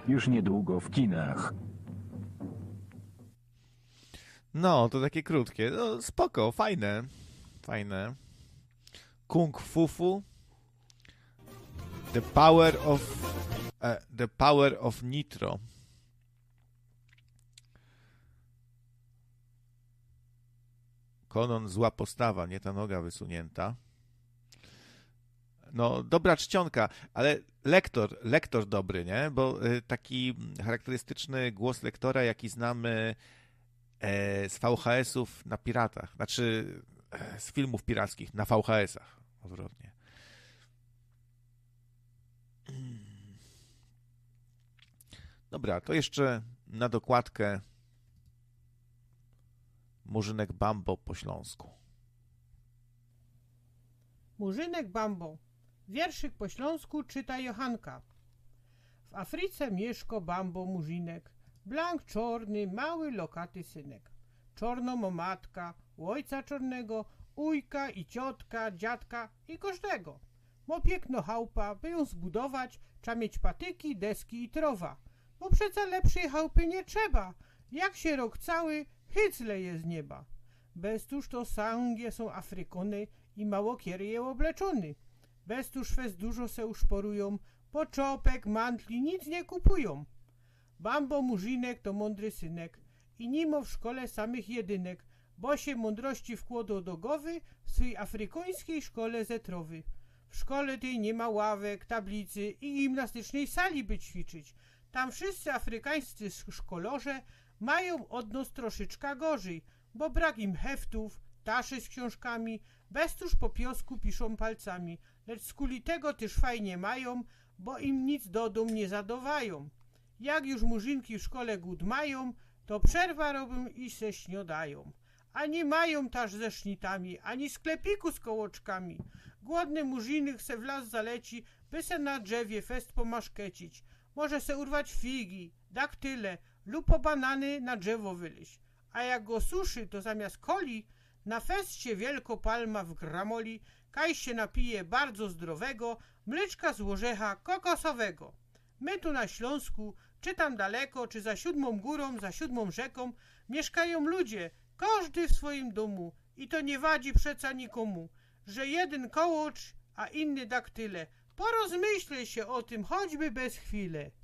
Już niedługo w kinach. No, to takie krótkie. No, spoko, fajne. Fajne. Kung Fufu. The Power of Nitro. Konon, zła postawa, nie ta noga wysunięta. No, dobra czcionka, ale lektor dobry, nie? Bo taki charakterystyczny głos lektora, jaki znamy z VHS-ów na piratach. Znaczy, z filmów pirackich na VHS-ach. Odwrotnie. Dobra, to jeszcze na dokładkę Murzynek Bambo po śląsku. Murzynek Bambo. Wierszyk po śląsku czyta Johanka. W Afryce mieszko Bambo Murzynek, blank czorny, mały lokaty synek. Czorno mo matka, u ojca czornego, ujka i ciotka, dziadka i każdego. Mo piękno chałupa, by ją zbudować, trzeba mieć patyki, deski i trowa. Bo przeca lepszej chałupy nie trzeba, jak się rok cały hycle je z nieba. Beztuż to sangie są Afrykony i mało kiery je obleczony. Beztuż fez dużo se uszporują, po czopek, mantli nic nie kupują. Bambo Murzynek to mądry synek i nimo w szkole samych jedynek, bo się mądrości wkładał do głowy w swej afrykońskiej szkole zetrowy. W szkole tej nie ma ławek, tablicy i gimnastycznej sali by ćwiczyć. Tam wszyscy afrykańscy szkolorze mają od nas troszeczkę gorzej, bo brak im heftów, taszy z książkami, beztuż po piosku piszą palcami, lecz z kuli tego też fajnie mają, bo im nic do domu nie zadowają. Jak już murzynki w szkole głód mają, to przerwa robią i se śniodają. Ani mają taż ze sznitami, ani sklepiku z kołoczkami. Głodny murzynek se w las zaleci, by se na drzewie fest pomaszkecić. Może se urwać figi, daktyle lub po banany na drzewo wyleźć. A jak go suszy, to zamiast coli na feście wielkopalma w gramoli kaj się napije bardzo zdrowego mleczka z orzecha kokosowego. My tu na Śląsku, czy tam daleko, czy za 7 górą, za 7 rzeką, mieszkają ludzie, każdy w swoim domu i to nie wadzi przeca nikomu, że jeden kołocz, a inny daktyle. Porozmyślę się o tym choćby bez chwilę.